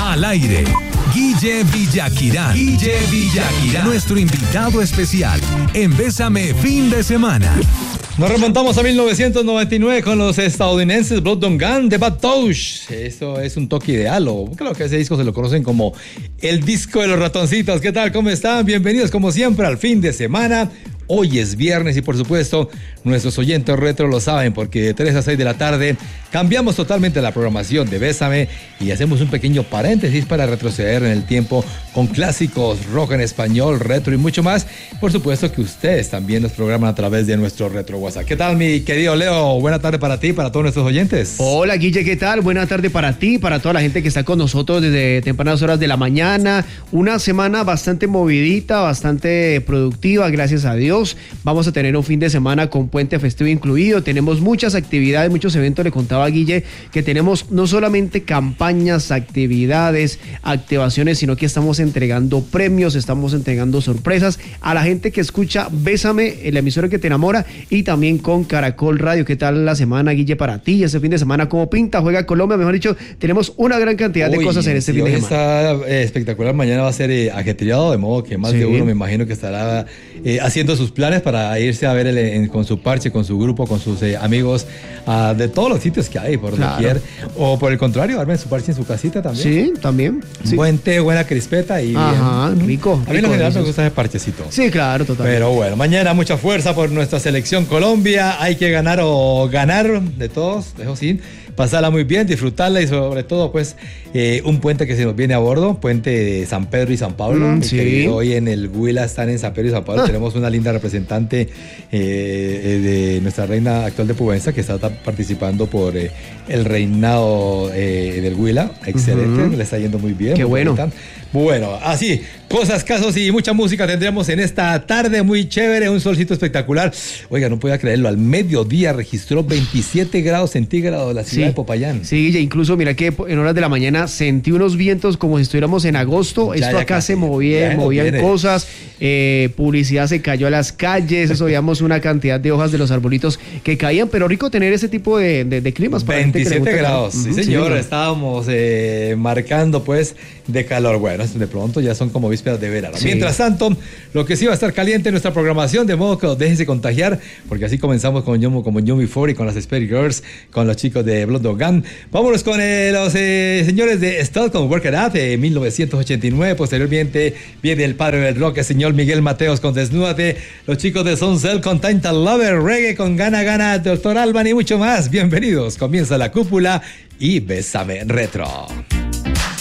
Al aire, Guille Villaquirán. Nuestro invitado especial en Bésame Fin de Semana. Nos remontamos a 1999 con los estadounidenses Blood Don't Gun de Bad Touch. Eso es un toque ideal, o creo que ese disco se lo conocen como el disco de los ratoncitos. ¿Qué tal? ¿Cómo están? Bienvenidos como siempre al fin de semana. Hoy es viernes y por supuesto nuestros oyentes retro lo saben porque de 3 a 6 de la tarde cambiamos totalmente la programación de Bésame y hacemos un pequeño paréntesis para retroceder en el tiempo con clásicos, rock en español, retro y mucho más. Por supuesto que ustedes también nos programan a través de nuestro retro WhatsApp. ¿Qué tal, mi querido Leo? Buena tarde para ti y para todos nuestros oyentes. Hola, Guille, ¿qué tal? Buena tarde para ti, para toda la gente que está con nosotros desde tempranas horas de la mañana. Una semana bastante movidita, bastante productiva, gracias a Dios. Vamos a tener un fin de semana con puente festivo incluido. Tenemos muchas actividades, muchos eventos. Le contaba a Guille que tenemos no solamente campañas, actividades, activaciones, sino que estamos entregando premios, estamos entregando sorpresas a la gente que escucha Bésame, la emisora que te enamora, y también con Caracol Radio. ¿Qué tal la semana, Guille, para ti? Este fin de semana, ¿cómo pinta? Juega Colombia, mejor dicho, tenemos una gran cantidad de cosas en este fin de semana. Está espectacular. Mañana va a ser ajetreado, de modo que más de uno me imagino que estará haciendo sus planes para irse a ver con su parche, con su grupo, con sus amigos de todos los sitios que hay, por doquier. O por el contrario, armen su parche en su casita también. Sí, también. Sí. Buen té, buena crispeta y ajá, bien. Rico. A mí en general me gusta ese parchecito. Sí, claro, totalmente. Pero bueno, mañana mucha fuerza por nuestra selección Colombia. Hay que ganar o ganar de todos, dejo sin. Pasarla muy bien, disfrutarla y sobre todo pues un puente que se nos viene a bordo, puente de San Pedro y San Pablo. Sí. Hoy en el Huila están en San Pedro y San Pablo. Tenemos una linda representante de nuestra reina actual de Pubenza que está participando por el reinado del Huila. Excelente, le está yendo muy bien. Qué bueno. Bueno, así, cosas, casos y mucha música tendremos en esta tarde muy chévere, un solcito espectacular. Oiga, no podía creerlo, al mediodía registró 27 grados centígrados la ciudad de Popayán. Sí, Guille, incluso mira que en horas de la mañana sentí unos vientos como si estuviéramos en agosto. Esto acá se movían cosas, publicidad se cayó a las calles, eso veíamos una cantidad de hojas de los arbolitos que caían, pero rico tener ese tipo de climas. Para 27 grados, sí señor, estábamos marcando pues de calor. Bueno, de pronto ya son como vísperas de verano. Sí. Mientras tanto, lo que sí va a estar caliente en nuestra programación, de modo que déjense contagiar, porque así comenzamos con Yumi Fori, con las Spirit Girls, con los chicos de Blood Dog Gun. Vámonos con los señores de Stealth con Work It Out de 1989. Posteriormente viene el padre del rock, el señor Miguel Mateos con Desnúdate, los chicos de Soncel con Time to Lover, Reggae con Gana Gana, Dr. Alban y mucho más. Bienvenidos, comienza la cúpula y Bésame Retro.